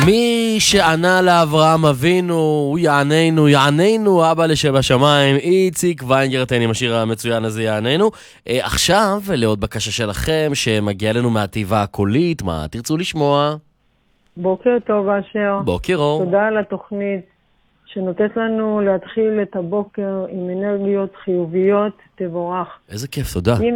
מי שענה לאברהם אבינו, הוא יעננו, אבא לשבשמיים, איציק ויינגרטן עם השיר המצוין הזה יעננו. עכשיו, לעוד בקשה שלכם, שמגיע לנו מהטבעה הקולית, מה תרצו לשמוע? בוקר טוב, אשר. בוקר אור. תודה על התוכנית שנותנת לנו להתחיל את הבוקר עם אנרגיות חיוביות. תבורך. איזה כיף, תודה.